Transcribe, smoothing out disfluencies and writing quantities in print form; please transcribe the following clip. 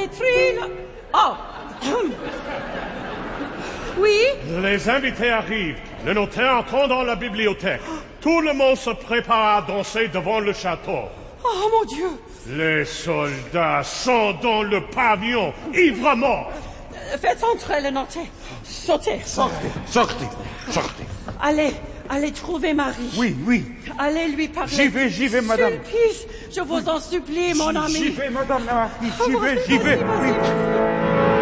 Pétrine. Oh. Oui? Les invités arrivent. Le notaire entre dans la bibliothèque. Tout le monde se prépare à danser devant le château. Oh, mon Dieu. Les soldats sont dans le pavillon, ivres morts. Faites entrer le notaire. Sautez. Sortez. Allez trouver Marie. Oui. Allez lui parler. J'y vais, madame. Sulpice, je vous en supplie, mon ami. J'y vais, madame la marquise. Vas-y. Oui.